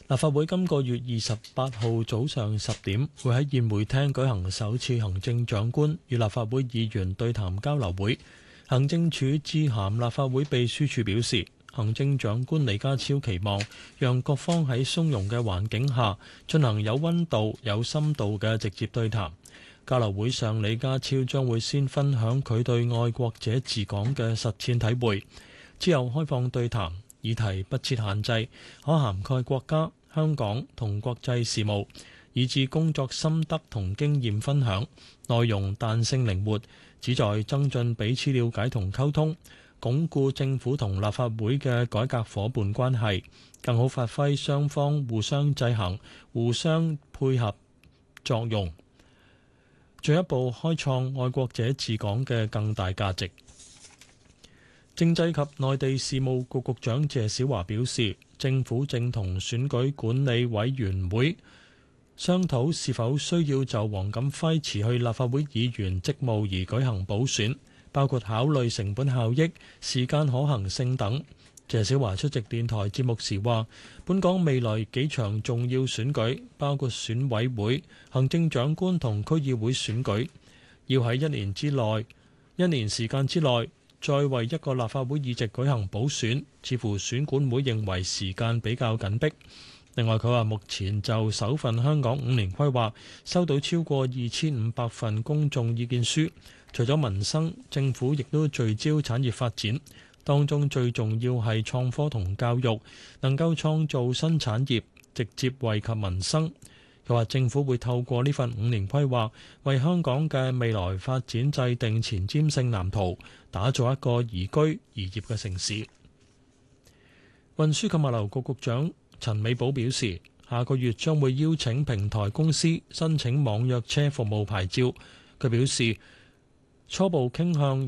立法會今個月28號早上10點會喺宴會廳舉行首次行政長官與立法會議員對談交流會。行政署致函立法會秘書處表示，行政長官李家超期望讓各方喺鬆容嘅環境下進行有溫度、有深度嘅直接對談。交流會上，李家超將會先分享佢對愛國者治港嘅實踐體會，之後開放對談，議題不設限制，可涵蓋國家、香港同國際事務，以至工作心得同經驗分享，內容彈性靈活，旨在增進彼此了解同溝通，鞏固政府同立法會嘅改革夥伴關係，更好發揮雙方互相制衡、互相配合作用，進一步開創愛國者治港嘅更大價值。政制及內地事務局局長謝小華表示，政府正同選舉管理委員會商討是否需要就黃錦輝辭去立法會議員職務而舉行補選，包括考慮成本效益、時間可行性等。謝小華出席電台節目時話，本港未來幾場重要選舉，包括選委會、行政長官同區議會選舉，要喺一年時間之內再為一個立法會議席舉行補選，似乎選管會認為時間比較緊迫。另外，佢話目前就首份香港5年規劃收到超過2500份公眾意見書，除咗民生，政府亦都聚焦產業發展，當中最重要係創科同教育，能夠創造新產業，直接惠及民生。佢話政府會透過呢份5年規劃，為香港嘅未來發展制定前瞻性藍圖，打造一個宜居宜業嘅城市。運輸及物流局局長陳美寶表示，下個月將會邀請平台公司申請網約車服務牌照。佢表示，初步傾向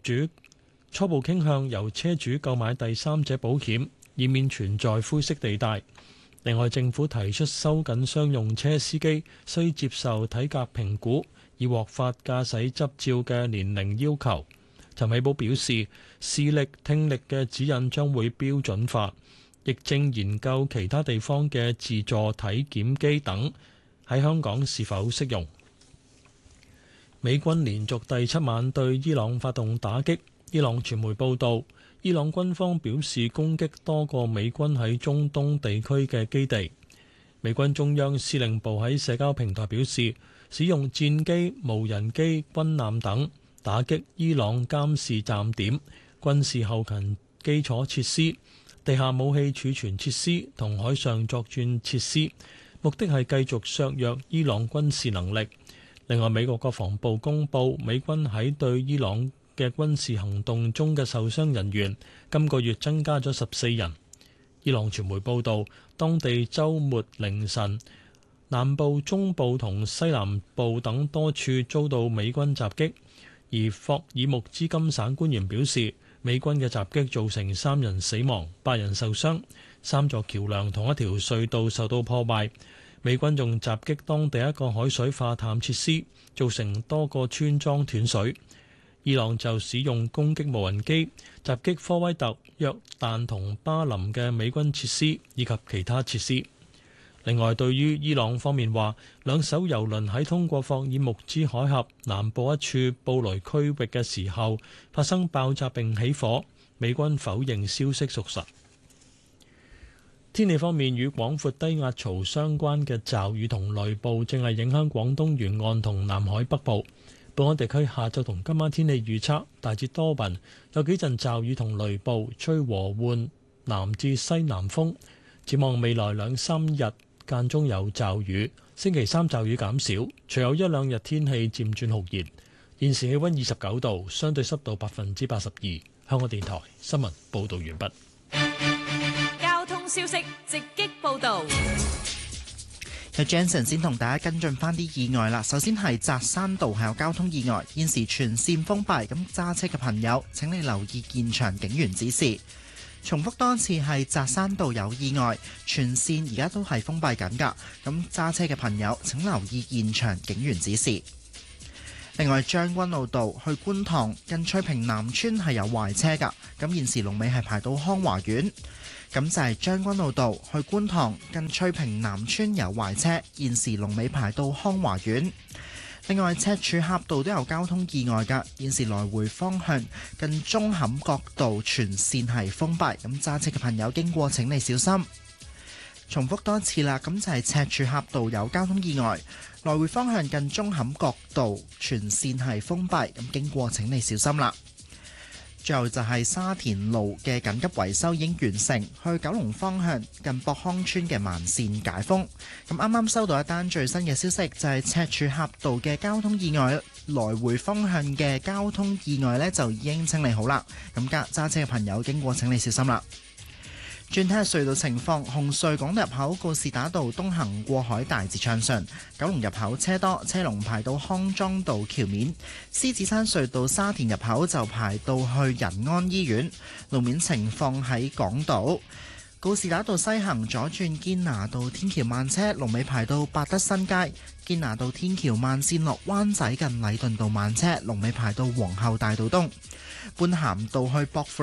由車主購買第三者保險，以免存在灰色地帶。另外，政府提出收緊商用車司機需接受體格評估以獲發駕駛執照嘅年齡要求。陳美寶表示，視力、聽力嘅指引將會標準化，亦正研究其他地方嘅自助體檢機等喺香港是否適用。美軍連續第7晚對伊朗發動打擊。伊朗傳媒報導，伊朗軍方表示攻擊多個美軍喺中東地區嘅基地。美軍中央司令部喺社交平台表示，使用戰機、無人機、軍艦等打擊伊朗監視站點、軍事後勤基礎設施、地下武器儲存設施同海上作戰設施，目的係繼續削弱伊朗軍事能力。另外，美國國防部公佈，美軍喺對伊朗嘅軍事行動中嘅受傷人員，今個月增加咗14人。伊朗傳媒報導，當地週末凌晨，南部、中部同西南部等多處遭到美軍襲擊。而霍爾木茲金省官員表示，美軍嘅襲擊造成3人死亡、8人受傷，3座橋梁同一條隧道受到破壞。美軍仲襲擊當地一個海水化淡設施，造成多個村莊斷水。伊朗就使用攻擊無人機襲擊科威特、約旦同巴林嘅美軍設施以及其他設施。另外，對於伊朗方面話兩艘油輪喺通過霍爾木茲海峽南部一處布雷區域嘅時候發生爆炸並起火，美軍否認消息屬實。天氣方面，與廣闊低壓槽相關嘅驟雨同雷暴正係影響廣東沿岸同南海北部。本港地區下晝同今晚天氣預測大致多雲，有幾陣驟雨同雷暴，吹和緩南至西南風。展望未來2-3日間中有驟雨，星期3驟雨減少，隨後1-2日天氣漸轉酷熱。現時氣溫29度，相對濕度82%。香港電台新聞報道完畢。 交通消息直擊報道。 有 Jansen 先同大家跟進翻啲意外啦。首先係扎山道係有交通意外，現時全線封閉，咁揸車嘅朋友請你留意現場警員指示。重複多次係扎山道有意外，全線而家都係封閉緊㗎，咁揸車嘅朋友請留意現場警員指示。 另外，將軍澳道去觀塘近翠屏南村係有壞車㗎，咁現時龍尾係排到康華苑。咁就係將軍澳道去觀塘近翠屏南村有壞車，現時龍尾排到康華苑。另外，赤柱峽道都有交通意外㗎，現時來回方向近舂坎角道全線係封閉，咁揸車嘅朋友經過請你小心。重複多一次啦，咁就係赤柱峽道有交通意外，來回方向近舂坎角道全線係封閉，咁經過請你小心啦。最後就係沙田路嘅緊急維修已經完成，去九龍方向近博康村嘅慢線解封。咁啱啱收到一單最新嘅消息，就係赤柱峽道嘅交通意外，來回方向嘅交通意外呢就已經清理好啦。咁揸車嘅朋友經過請你小心啦。轉睇下隧道情況，紅隧港島入口告士打道東行過海大致暢順，九龍入口車多，車龍排到康莊道橋面；獅子山隧道沙田入口就排到去仁安醫院。路面情況喺港島告士打道西行左轉堅拿道天橋慢車，龍尾排到百德新街；堅拿道天橋慢線落灣仔近禮頓道慢車，龍尾排到皇后大道東。般咸道去薄扶